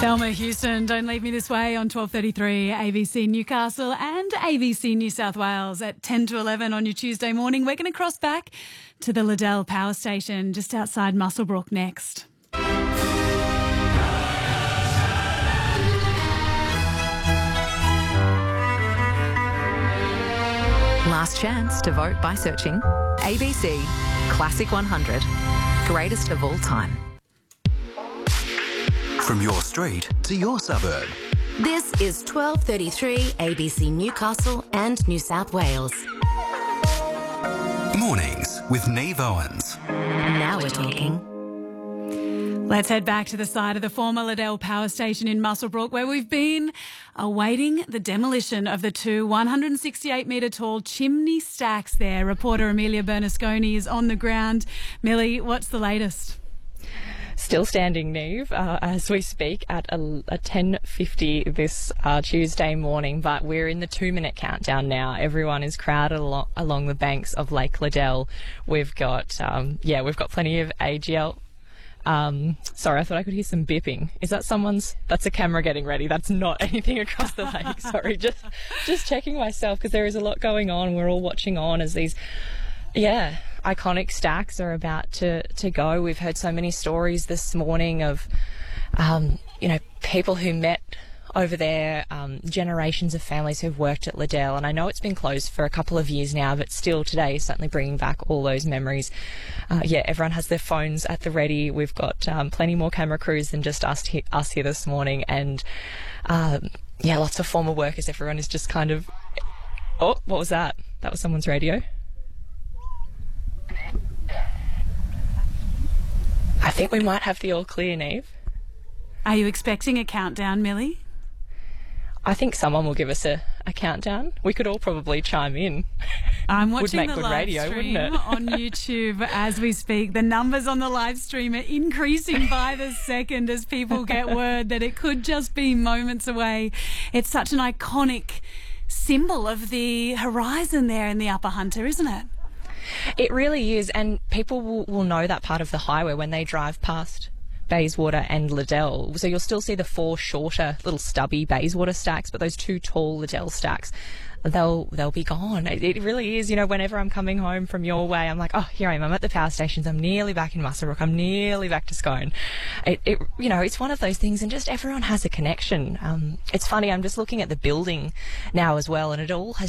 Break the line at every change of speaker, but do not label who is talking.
Thelma Houston, Don't Leave Me This Way on 12:33 ABC Newcastle and ABC New South Wales at 10 to 11 on your Tuesday morning. We're going to cross back to the Liddell Power Station just outside Muswellbrook next.
Last chance to vote by searching ABC Classic 100, greatest of all time.
From your street to your suburb.
This is 12:33 ABC Newcastle and New South Wales.
Mornings with Neve Owens.
Now we're talking.
Let's head back to the site of the former Liddell Power Station in Muswellbrook, where we've been awaiting the demolition of the two 168-metre tall chimney stacks there. Reporter Amelia Bernasconi is on the ground. Millie, what's the latest?
Still standing, Neve, as we speak at 10:50 this Tuesday morning, but we're in the 2-minute countdown now. Everyone is crowded along the banks of Lake Liddell. We've got plenty of AGL. Sorry, I thought I could hear some bipping. Is that that's a camera getting ready. That's not anything across the lake. Sorry, just checking myself, because there is a lot going on. We're all watching on as these, iconic stacks are about to go. We've heard so many stories this morning of, people who met over there, generations of families who've worked at Liddell. And I know it's been closed for a couple of years now, but still today is certainly bringing back all those memories. Everyone has their phones at the ready. We've got plenty more camera crews than just us here this morning. And, lots of former workers. Everyone is just kind of... Oh, what was that? That was someone's radio. I think we might have the all clear, Neve.
Are you expecting a countdown, Millie?
I think someone will give us a countdown. We could all probably chime in.
I'm watching
Would make
the
good
live
radio,
stream
wouldn't it?
on YouTube as we speak. The numbers on the live stream are increasing by the second as people get word that it could just be moments away. It's such an iconic symbol of the horizon there in the Upper Hunter, isn't it?
It really is, and people will know that part of the highway when they drive past Bayswater and Liddell. So you'll still see the 4 shorter, little stubby Bayswater stacks, but those 2 tall Liddell stacks, they'll be gone. It really is. Whenever I'm coming home from your way, I'm like, oh, here I am. I'm at the power stations. I'm nearly back in Muswellbrook. I'm nearly back to Scone. It's one of those things, and just everyone has a connection. It's funny. I'm just looking at the building now as well, and it all has